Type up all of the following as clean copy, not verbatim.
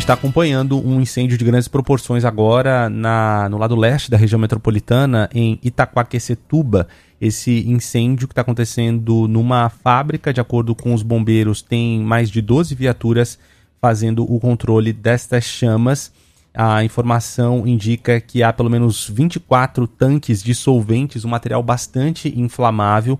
está acompanhando um incêndio de grandes proporções agora no lado leste da região metropolitana, em Itaquaquecetuba. Esse incêndio que está acontecendo numa fábrica, de acordo com os bombeiros, tem mais de 12 viaturas fazendo o controle destas chamas. A informação indica que há pelo menos 24 tanques de solventes, um material bastante inflamável,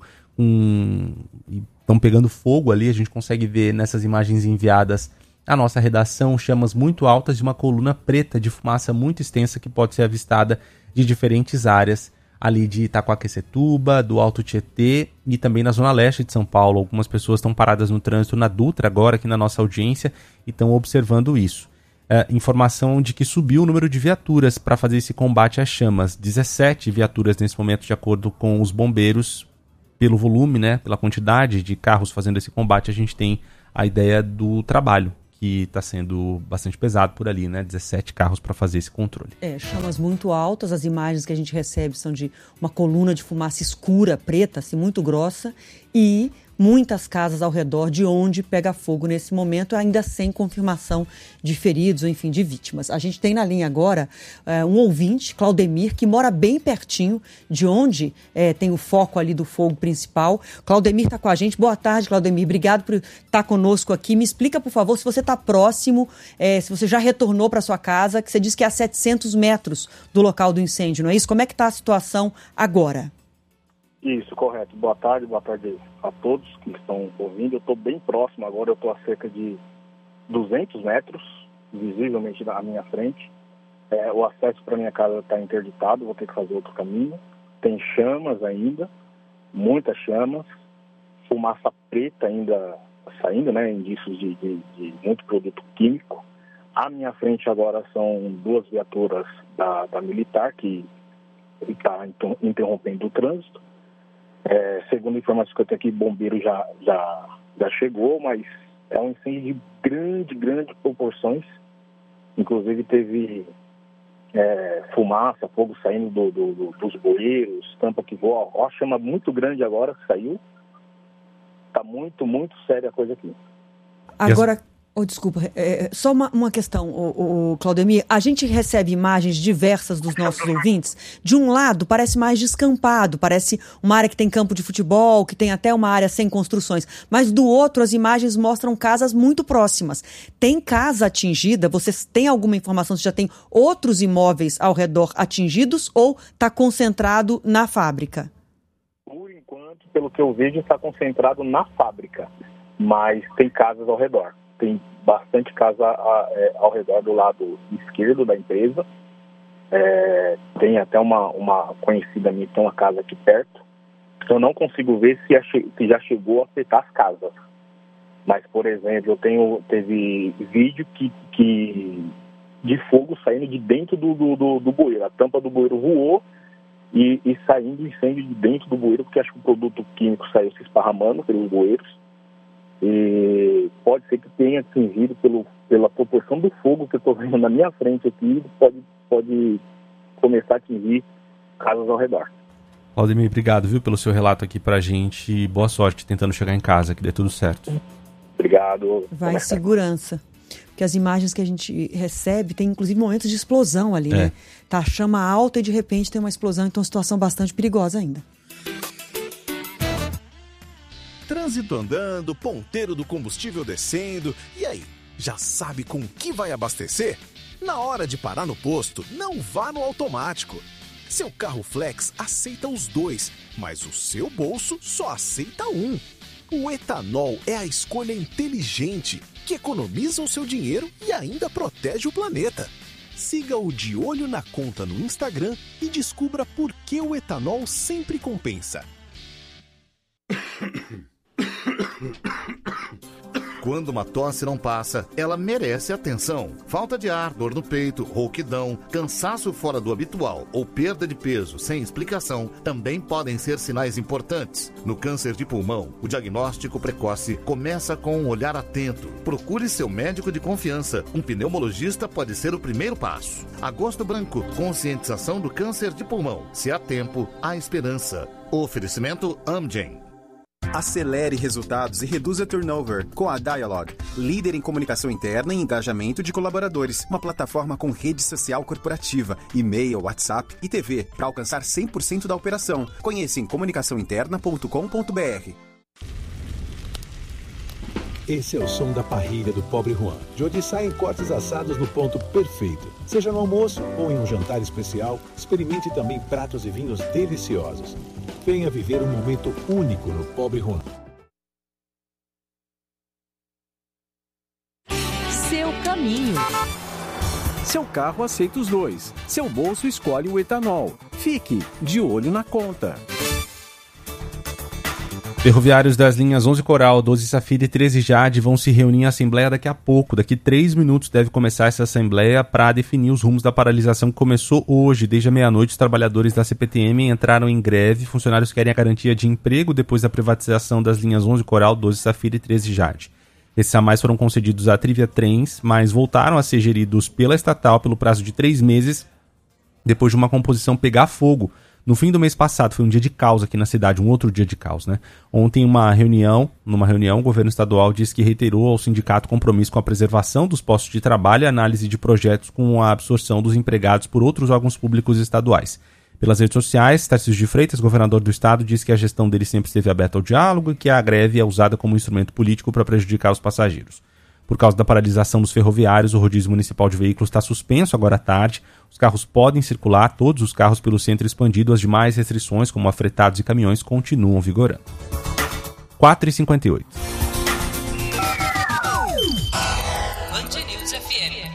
estão pegando fogo ali. A gente consegue ver nessas imagens enviadas à nossa redação chamas muito altas de uma coluna preta de fumaça muito extensa que pode ser avistada de diferentes áreas ali de Itaquaquecetuba, do Alto Tietê e também na zona leste de São Paulo. Algumas pessoas estão paradas no trânsito na Dutra agora aqui na nossa audiência e estão observando isso. Informação de que subiu o número de viaturas para fazer esse combate às chamas. 17 viaturas nesse momento, de acordo com os bombeiros. Pelo volume, né, pela quantidade de carros fazendo esse combate, a gente tem a ideia do trabalho, que está sendo bastante pesado por ali, né? 17 carros para fazer esse controle. Chamas muito altas, as imagens que a gente recebe são de uma coluna de fumaça escura, preta, assim, muito grossa, e muitas casas ao redor de onde pega fogo nesse momento, ainda sem confirmação de feridos ou, enfim, de vítimas. A gente tem na linha agora um ouvinte, Claudemir, que mora bem pertinho de onde tem o foco ali do fogo principal. Claudemir está com a gente. Boa tarde, Claudemir. Obrigado por estar conosco aqui. Me explica, por favor, se você está próximo, se você já retornou para sua casa, que você disse que é a 700 metros do local do incêndio, não é isso? Como é que está a situação agora? Isso, correto. Boa tarde a todos que estão ouvindo. Eu estou bem próximo agora, eu estou a cerca de 200 metros, visivelmente à minha frente. O acesso para minha casa está interditado, vou ter que fazer outro caminho. Tem chamas ainda, muitas chamas, fumaça preta ainda saindo, né, indícios de muito produto químico. À minha frente agora são 2 viaturas da militar que está interrompendo o trânsito. Segundo a informação que eu tenho aqui, bombeiro já chegou, mas é um incêndio de grandes proporções. Inclusive teve fumaça, fogo saindo dos bueiros, tampa que voa. Ó, chama muito grande agora que saiu. Tá muito, muito séria a coisa aqui. Agora, desculpa, só uma questão, Claudemir. A gente recebe imagens diversas dos nossos ouvintes. De um lado, parece mais descampado, parece uma área que tem campo de futebol, que tem até uma área sem construções. Mas do outro, as imagens mostram casas muito próximas. Tem casa atingida? Vocês têm alguma informação se já tem outros imóveis ao redor atingidos ou está concentrado na fábrica? Por enquanto, pelo que eu vejo, está concentrado na fábrica, mas tem casas ao redor. Tem bastante casa ao redor do lado esquerdo da empresa. Tem até uma conhecida minha que tem uma casa aqui perto. Eu não consigo ver se já chegou a afetar as casas. Mas, por exemplo, teve vídeo de fogo saindo de dentro do bueiro. A tampa do bueiro voou e saindo incêndio de dentro do bueiro, porque acho que o produto químico saiu se esparramando pelos bueiros. E pode ser que tenha atingido pela proporção do fogo que eu estou vendo na minha frente aqui, pode começar a atingir casas ao redor. Claudemir, obrigado, viu, pelo seu relato aqui pra gente. Boa sorte tentando chegar em casa, que dê tudo certo. Obrigado. Vai em segurança. Porque as imagens que a gente recebe tem inclusive momentos de explosão ali, né? Tá a chama alta e de repente tem uma explosão, então é uma situação bastante perigosa ainda. Trânsito andando, ponteiro do combustível descendo. E aí, já sabe com que vai abastecer? Na hora de parar no posto, não vá no automático. Seu carro flex aceita os 2, mas o seu bolso só aceita um. O etanol é a escolha inteligente, que economiza o seu dinheiro e ainda protege o planeta. Siga o De Olho na Conta no Instagram e descubra por que o etanol sempre compensa. Quando uma tosse não passa, ela merece atenção. Falta de ar, dor no peito, rouquidão, cansaço fora do habitual ou perda de peso sem explicação também podem ser sinais importantes. No câncer de pulmão, o diagnóstico precoce começa com um olhar atento. Procure seu médico de confiança. Um pneumologista pode ser o primeiro passo. Agosto Branco, conscientização do câncer de pulmão. Se há tempo, há esperança. Oferecimento Amgen. Acelere resultados e reduza turnover com a Dialog, líder em comunicação interna e engajamento de colaboradores. Uma plataforma com rede social corporativa, e-mail, WhatsApp e TV para alcançar 100% da operação. Conheça em comunicaçãointerna.com.br. Esse é o som da parrilha do Pobre Juan, de onde saem cortes assados no ponto perfeito. Seja no almoço ou em um jantar especial, experimente também pratos e vinhos deliciosos. Venha viver um momento único no Pobre Juan. Seu caminho. Seu carro aceita os dois. Seu bolso escolhe o etanol. Fique de olho na conta. Ferroviários das linhas 11 Coral, 12 Safira e 13 Jade vão se reunir em assembleia daqui a pouco. Daqui 3 minutos deve começar essa assembleia para definir os rumos da paralisação que começou hoje. Desde a meia-noite, os trabalhadores da CPTM entraram em greve. Funcionários querem a garantia de emprego depois da privatização das linhas 11 Coral, 12 Safira e 13 Jade. Esses a mais foram concedidos à Trivia Trens, mas voltaram a ser geridos pela estatal pelo prazo de 3 meses, depois de uma composição pegar fogo. No fim do mês passado, foi um dia de caos aqui na cidade, um outro dia de caos, né? Ontem, numa reunião, o governo estadual disse que reiterou ao sindicato compromisso com a preservação dos postos de trabalho e análise de projetos com a absorção dos empregados por outros órgãos públicos estaduais. Pelas redes sociais, Tarcísio de Freitas, governador do estado, disse que a gestão dele sempre esteve aberta ao diálogo e que a greve é usada como instrumento político para prejudicar os passageiros. Por causa da paralisação dos ferroviários, o rodízio municipal de veículos está suspenso agora à tarde. Os carros podem circular, todos os carros pelo centro expandido. As demais restrições, como afretados e caminhões, continuam vigorando. 4h58. Band News FM.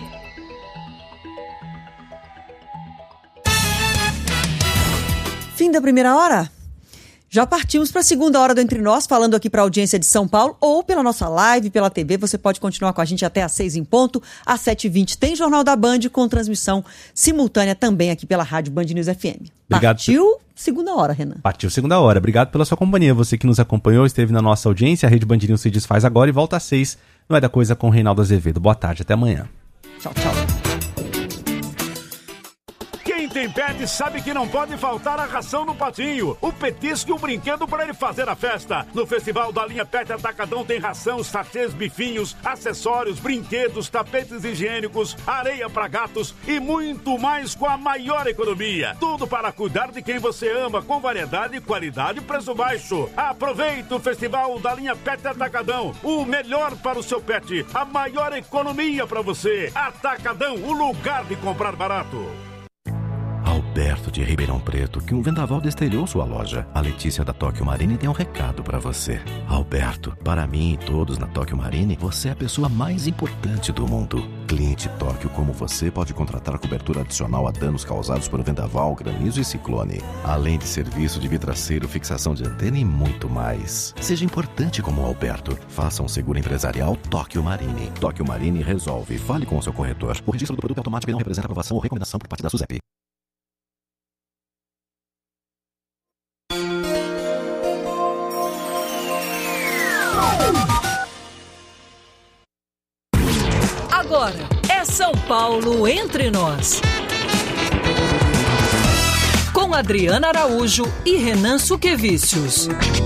Fim da primeira hora? Já partimos para a segunda hora do Entre Nós, falando aqui para a audiência de São Paulo, ou pela nossa live, pela TV. Você pode continuar com a gente até às 6 em ponto. Às 7h20 tem Jornal da Band, com transmissão simultânea também aqui pela Rádio Band News FM. Obrigado. Partiu segunda hora, Renan. Partiu segunda hora. Obrigado pela sua companhia. Você que nos acompanhou, esteve na nossa audiência. A Rede Band News se desfaz agora e volta às 6. Não é da coisa com Reinaldo Azevedo. Boa tarde, até amanhã. Tchau, tchau. Quem tem pet sabe que não pode faltar a ração no patinho, o petisco e o brinquedo para ele fazer a festa. No Festival da Linha Pet Atacadão tem ração, sachês, bifinhos, acessórios, brinquedos, tapetes higiênicos, areia para gatos e muito mais com a maior economia. Tudo para cuidar de quem você ama, com variedade, qualidade e preço baixo. Aproveite o Festival da Linha Pet Atacadão, o melhor para o seu pet, a maior economia para você. Atacadão, o lugar de comprar barato. Alberto de Ribeirão Preto, que um vendaval destelhou sua loja. A Letícia da Tóquio Marine tem um recado pra você. Alberto, para mim e todos na Tóquio Marine, você é a pessoa mais importante do mundo. Cliente Tóquio como você pode contratar cobertura adicional a danos causados por vendaval, granizo e ciclone. Além de serviço de vidraceiro, fixação de antena e muito mais. Seja importante como o Alberto. Faça um seguro empresarial Tóquio Marine. Tóquio Marine resolve. Fale com o seu corretor. O registro do produto é automático e não representa aprovação ou recomendação por parte da SUSEP. Agora é São Paulo Entre Nós. Com Adriana Araújo e Renan Suquevicius.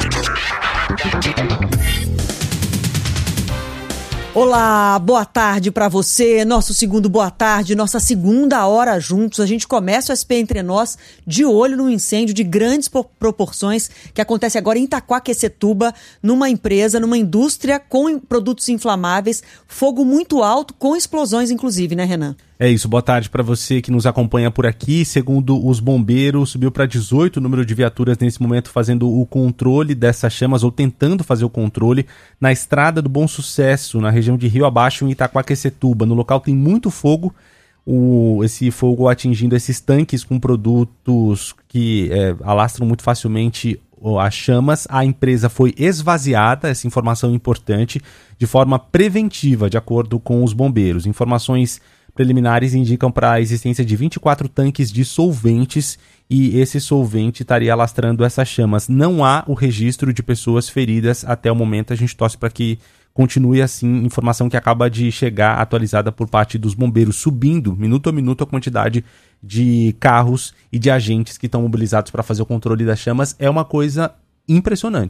Olá, boa tarde para você, nosso segundo boa tarde, nossa segunda hora juntos. A gente começa o SP Entre Nós de olho num incêndio de grandes proporções que acontece agora em Itaquaquecetuba, numa empresa, numa indústria com produtos inflamáveis, fogo muito alto, com explosões inclusive, né, Renan? É isso, boa tarde para você que nos acompanha por aqui. Segundo os bombeiros, subiu para 18 o número de viaturas nesse momento fazendo o controle dessas chamas ou tentando fazer o controle na Estrada do Bom Sucesso, na região de Rio Abaixo, em Itaquaquecetuba. No local tem muito fogo, esse fogo atingindo esses tanques com produtos que alastram muito facilmente as chamas. A empresa foi esvaziada, essa informação é importante, de forma preventiva, de acordo com os bombeiros. Informações preliminares indicam para a existência de 24 tanques de solventes e esse solvente estaria alastrando essas chamas. Não há o registro de pessoas feridas até o momento. A gente torce para que continue assim. Informação que acaba de chegar atualizada por parte dos bombeiros, subindo minuto a minuto a quantidade de carros e de agentes que estão mobilizados para fazer o controle das chamas. É uma coisa impressionante.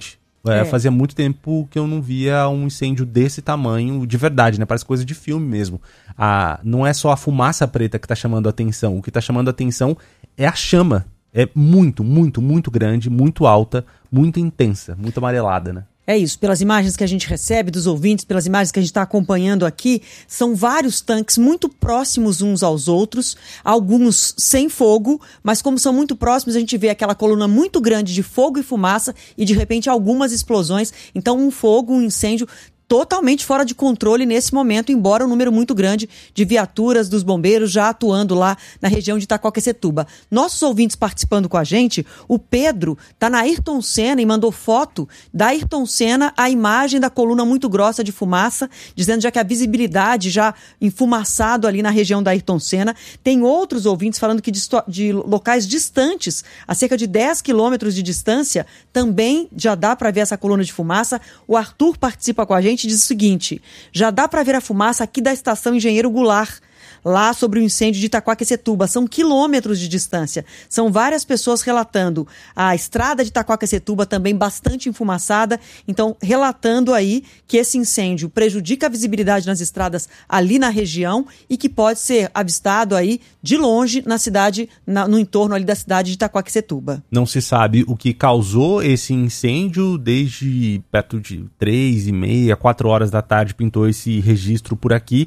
Fazia muito tempo que eu não via um incêndio desse tamanho, de verdade, né? Parece coisa de filme mesmo. Não é só a fumaça preta que está chamando a atenção. O que está chamando a atenção é a chama. É muito, muito, muito grande, muito alta, muito intensa, muito amarelada, né? É isso, pelas imagens que a gente recebe dos ouvintes, pelas imagens que a gente está acompanhando aqui, são vários tanques muito próximos uns aos outros, alguns sem fogo, mas como são muito próximos, a gente vê aquela coluna muito grande de fogo e fumaça e de repente algumas explosões. Então um incêndio totalmente fora de controle nesse momento, embora um número muito grande de viaturas dos bombeiros já atuando lá na região de Itaquaquecetuba. Nossos ouvintes participando com a gente, o Pedro está na Ayrton Senna e mandou foto da Ayrton Senna, a imagem da coluna muito grossa de fumaça, dizendo já que a visibilidade já enfumaçado ali na região da Ayrton Senna. Tem outros ouvintes falando que de locais distantes, a cerca de 10 quilômetros de distância, também já dá para ver essa coluna de fumaça. O Arthur participa com a gente, diz o seguinte: já dá para ver a fumaça aqui da estação Engenheiro Goulart, lá sobre o incêndio de Itaquaquecetuba. São quilômetros de distância. São várias pessoas relatando. A estrada de Itaquaquecetuba também bastante enfumaçada. Então, relatando aí que esse incêndio prejudica a visibilidade nas estradas ali na região e que pode ser avistado aí de longe na cidade, no entorno ali da cidade de Itaquaquecetuba. Não se sabe o que causou esse incêndio. Desde perto de 3h30, 4 horas da tarde pintou esse registro por aqui.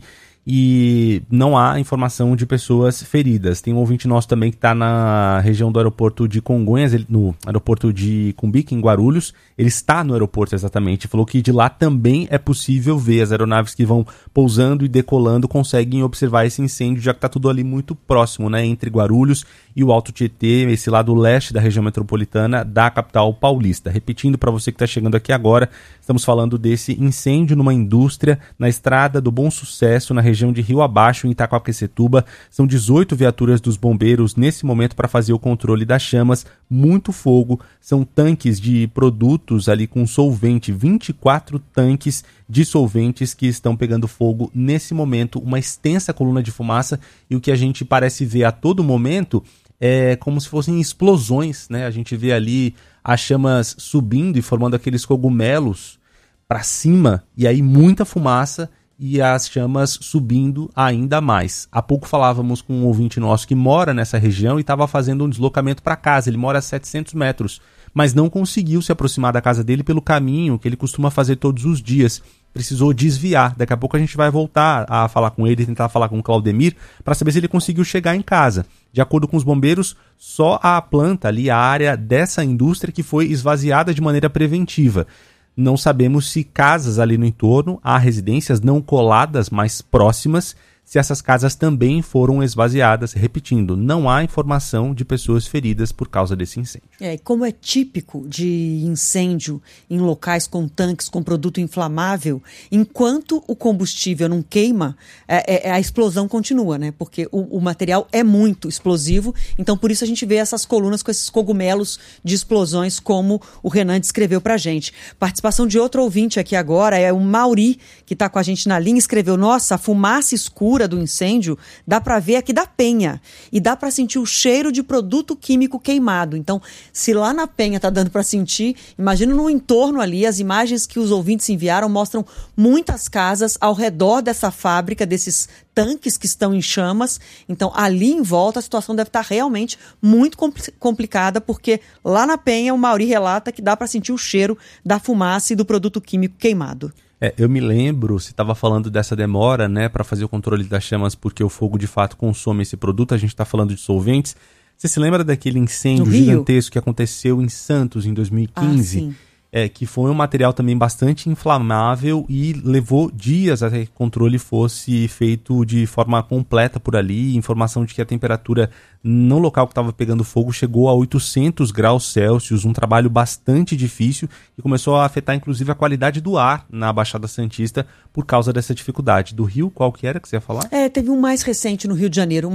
E não há informação de pessoas feridas. Tem um ouvinte nosso também que está na região do aeroporto de Congonhas, no aeroporto de Cumbica, em Guarulhos. Ele está no aeroporto exatamente. Falou que de lá também é possível ver as aeronaves que vão pousando e decolando, conseguem observar esse incêndio, já que está tudo ali muito próximo, né, entre Guarulhos e o Alto Tietê, esse lado leste da região metropolitana da capital paulista. Repetindo para você que está chegando aqui agora, estamos falando desse incêndio numa indústria na estrada do Bom Sucesso, na região de Rio Abaixo, em Itaquaquecetuba. São 18 viaturas dos bombeiros nesse momento para fazer o controle das chamas. Muito fogo, são tanques de produtos ali com solvente, 24 tanques de solventes que estão pegando fogo nesse momento, uma extensa coluna de fumaça, e o que a gente parece ver a todo momento é como se fossem explosões, né? A gente vê ali as chamas subindo e formando aqueles cogumelos para cima, e aí muita fumaça e as chamas subindo ainda mais. Há pouco falávamos com um ouvinte nosso que mora nessa região e estava fazendo um deslocamento para casa. Ele mora a 700 metros, mas não conseguiu se aproximar da casa dele pelo caminho que ele costuma fazer todos os dias. Precisou desviar. Daqui a pouco a gente vai voltar a falar com ele, tentar falar com o Claudemir, para saber se ele conseguiu chegar em casa. De acordo com os bombeiros, só a planta ali, a área dessa indústria que foi esvaziada de maneira preventiva. Não sabemos se casas ali no entorno, há residências não coladas, mas próximas, se essas casas também foram esvaziadas. Repetindo, não há informação de pessoas feridas por causa desse incêndio. Como é típico de incêndio em locais com tanques, com produto inflamável, enquanto o combustível não queima, a explosão continua, né? Porque o material é muito explosivo, então por isso a gente vê essas colunas com esses cogumelos de explosões, como o Renan descreveu pra gente. Participação de outro ouvinte aqui agora, é o Mauri, que está com a gente na linha, escreveu: nossa, a fumaça escura do incêndio dá para ver aqui da Penha e dá para sentir o cheiro de produto químico queimado. Então, se lá na Penha tá dando para sentir, imagina no entorno ali. As imagens que os ouvintes enviaram mostram muitas casas ao redor dessa fábrica, desses tanques que estão em chamas. Então, ali em volta a situação deve estar realmente muito complicada, porque lá na Penha o Mauri relata que dá para sentir o cheiro da fumaça e do produto químico queimado. Eu me lembro, você estava falando dessa demora, né, para fazer o controle das chamas, porque o fogo de fato consome esse produto. A gente está falando de solventes. Você se lembra daquele incêndio gigantesco que aconteceu em Santos em 2015? Sim. Que foi um material também bastante inflamável e levou dias até que o controle fosse feito de forma completa por ali. Informação de que a temperatura no local que estava pegando fogo chegou a 800 graus Celsius, um trabalho bastante difícil, e começou a afetar inclusive a qualidade do ar na Baixada Santista por causa dessa dificuldade. Do Rio, qual que era que você ia falar? Teve um mais recente no Rio de Janeiro,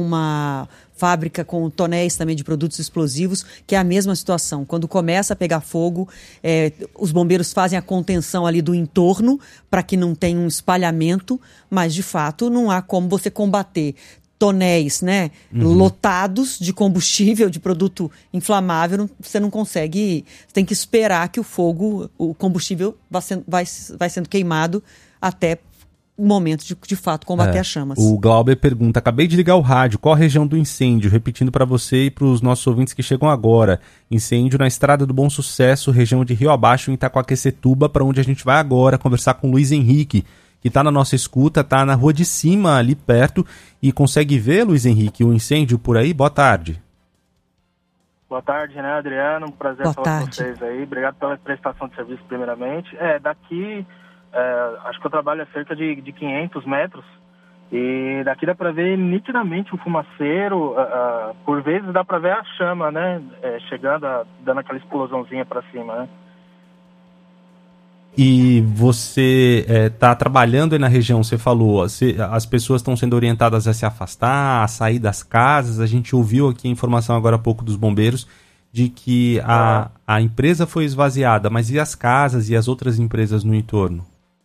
uma fábrica com tonéis também de produtos explosivos, que é a mesma situação. Quando começa a pegar fogo, os bombeiros fazem a contenção ali do entorno para que não tenha um espalhamento, mas de fato não há como você combater tonéis, né, lotados de combustível, de produto inflamável, você não consegue, você tem que esperar que o combustível vai sendo queimado até o momento de fato combater as chamas. O Glauber pergunta, acabei de ligar o rádio, qual a região do incêndio? Repetindo para você e para os nossos ouvintes que chegam agora, incêndio na Estrada do Bom Sucesso, região de Rio Abaixo, em Itaquaquecetuba, para onde a gente vai agora conversar com o Luiz Henrique, que está na nossa escuta, está na rua de cima, ali perto, e consegue ver, Luiz Henrique, o incêndio por aí? Boa tarde. Boa tarde, né, Adriano? Um prazer falar com vocês aí. Obrigado pela prestação de serviço, primeiramente. Daqui... acho que eu trabalho a cerca de 500 metros e daqui dá para ver nitidamente o fumaceiro, por vezes dá para ver a chama, né, chegando, dando aquela explosãozinha para cima, né. E você está trabalhando aí na região, você falou, as pessoas estão sendo orientadas a se afastar, a sair das casas, a gente ouviu aqui a informação agora há pouco dos bombeiros de que a empresa foi esvaziada, mas e as casas e as outras empresas no entorno?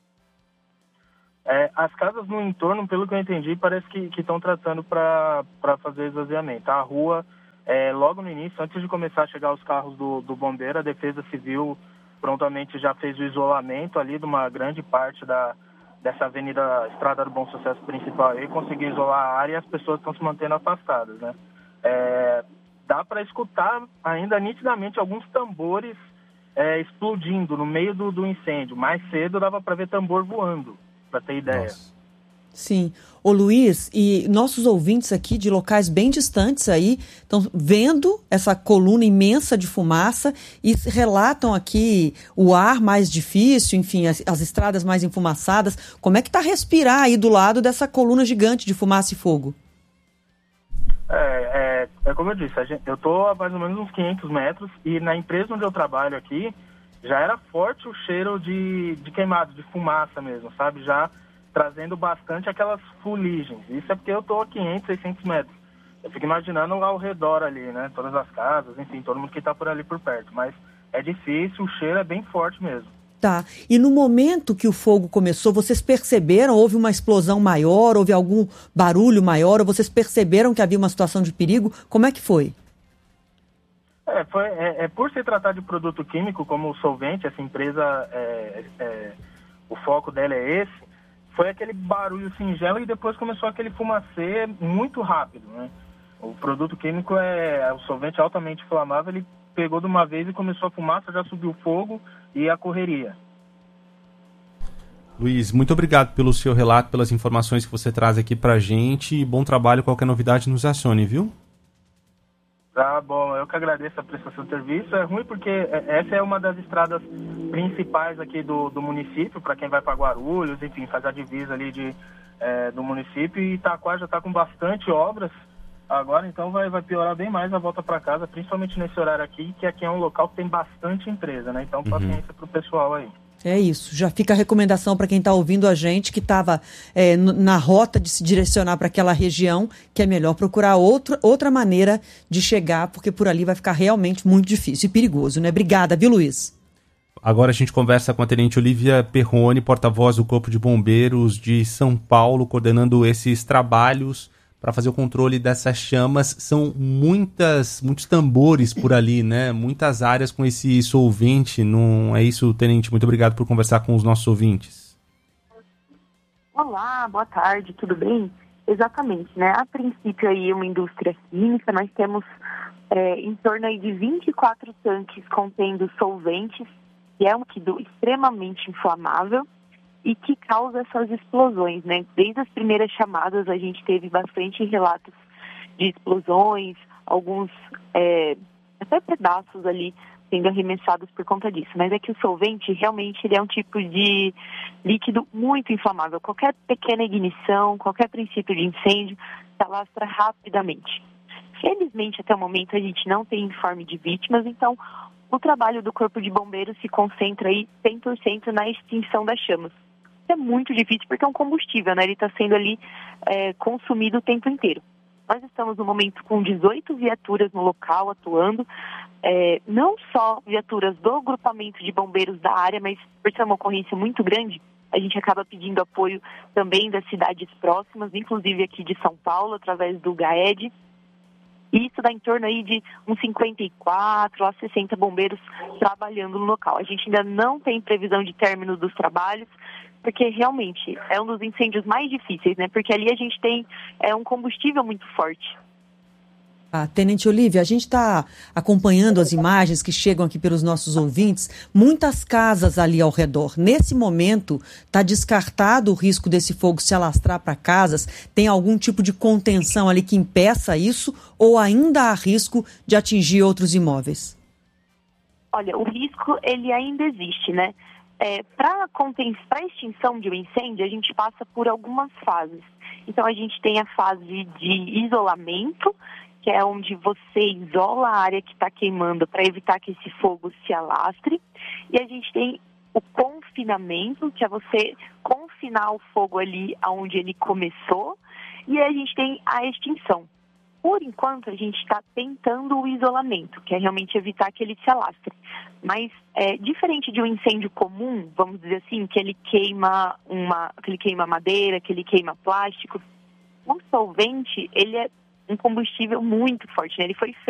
As casas no entorno, pelo que eu entendi, parece que estão tratando para fazer esvaziamento. A rua, logo no início, antes de começar a chegar os carros do bombeiro, a Defesa Civil prontamente já fez o isolamento ali de uma grande parte dessa avenida Estrada do Bom Sucesso principal e conseguiu isolar a área e as pessoas estão se mantendo afastadas, né? Dá para escutar ainda nitidamente alguns tambores explodindo no meio do incêndio. Mais cedo dava para ver tambor voando, para ter ideia. Nossa. Sim. Ô Luiz, e nossos ouvintes aqui de locais bem distantes aí estão vendo essa coluna imensa de fumaça e relatam aqui o ar mais difícil, enfim, as estradas mais enfumaçadas. Como é que está respirar aí do lado dessa coluna gigante de fumaça e fogo? Como eu disse, eu estou a mais ou menos uns 500 metros e na empresa onde eu trabalho aqui já era forte o cheiro de queimado, de fumaça mesmo, sabe? Já trazendo bastante aquelas fuligens. Isso é porque eu estou a 500, 600 metros. Eu fico imaginando ao redor ali, né? Todas as casas, enfim, todo mundo que está por ali por perto. Mas é difícil, o cheiro é bem forte mesmo. Tá. E no momento que o fogo começou, vocês perceberam? Houve uma explosão maior? Houve algum barulho maior? Ou vocês perceberam que havia uma situação de perigo? Como é que foi? Por se tratar de produto químico, como o solvente, essa empresa, o foco dela é esse, foi aquele barulho singelo e depois começou aquele fumacê muito rápido, né? O produto químico o solvente altamente inflamável, ele pegou de uma vez e começou a fumaça, já subiu o fogo e a correria. Luiz, muito obrigado pelo seu relato, pelas informações que você traz aqui pra gente. Bom trabalho, qualquer novidade nos acione, viu? Tá bom, eu que agradeço a prestação de serviço. É ruim porque essa é uma das estradas principais aqui do município, para quem vai para Guarulhos, enfim, faz a divisa ali do município, e Itaquá já está com bastante obras agora, então vai piorar bem mais a volta para casa, principalmente nesse horário aqui, que aqui é um local que tem bastante empresa, né? Então, paciência pro pessoal aí. É isso, já fica a recomendação para quem está ouvindo a gente, que estava na rota de se direcionar para aquela região, que é melhor procurar outra maneira de chegar, porque por ali vai ficar realmente muito difícil e perigoso, né? Obrigada, viu, Luiz? Agora a gente conversa com a Tenente Olivia Perrone, porta-voz do Corpo de Bombeiros de São Paulo, coordenando esses trabalhos para fazer o controle dessas chamas. São muitos tambores por ali, né? Muitas áreas com esse solvente. Não é isso, Tenente? Muito obrigado por conversar com os nossos ouvintes. Olá, boa tarde, tudo bem? Exatamente, né? A princípio aí uma indústria química, nós temos em torno aí de 24 tanques contendo solventes, que é um líquido extremamente inflamável e que causa essas explosões, né? Desde as primeiras chamadas a gente teve bastante relatos de explosões, alguns até pedaços ali sendo arremessados por conta disso. Mas é que o solvente realmente ele é um tipo de líquido muito inflamável. Qualquer pequena ignição, qualquer princípio de incêndio se alastra rapidamente. Felizmente até o momento a gente não tem informe de vítimas, então o trabalho do Corpo de Bombeiros se concentra aí 100% na extinção das chamas. É muito difícil porque é um combustível, né? Ele está sendo ali consumido o tempo inteiro. Nós estamos no momento com 18 viaturas no local atuando, não só viaturas do agrupamento de bombeiros da área, mas por ser uma ocorrência muito grande, a gente acaba pedindo apoio também das cidades próximas, inclusive aqui de São Paulo, através do GAED. E isso dá em torno aí de uns 54 a 60 bombeiros trabalhando no local. A gente ainda não tem previsão de término dos trabalhos, porque realmente é um dos incêndios mais difíceis, né? Porque ali a gente tem um combustível muito forte. Tenente Olívia, a gente está acompanhando as imagens que chegam aqui pelos nossos ouvintes. Muitas casas ali ao redor. Nesse momento, está descartado o risco desse fogo se alastrar para casas? Tem algum tipo de contenção ali que impeça isso? Ou ainda há risco de atingir outros imóveis? Olha, o risco, ele ainda existe, né? Para a extinção de um incêndio, a gente passa por algumas fases. Então, a gente tem a fase de isolamento, que é onde você isola a área que está queimando para evitar que esse fogo se alastre. E a gente tem o confinamento, que é você confinar o fogo ali onde ele começou. E aí a gente tem a extinção. Por enquanto, a gente está tentando o isolamento, que é realmente evitar que ele se alastre. Mas, diferente de um incêndio comum, vamos dizer assim, que ele queima madeira, que ele queima plástico, o solvente, ele é um combustível muito forte, né? Ele foi